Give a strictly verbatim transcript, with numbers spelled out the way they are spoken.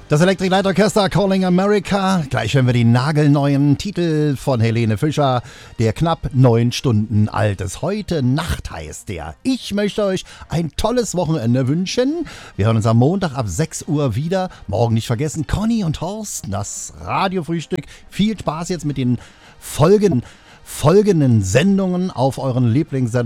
Das Electric Light Orchestra Calling America. Gleich hören wir den nagelneuen Titel von Helene Fischer, der knapp neun Stunden alt ist. Heute Nacht heißt der. Ich möchte euch ein tolles Wochenende wünschen. Wir hören uns am Montag ab sechs Uhr wieder. Morgen nicht vergessen, Conny und Horst, das Radiofrühstück. Viel Spaß jetzt mit den Folgen, folgenden Sendungen auf euren Lieblingssendungen.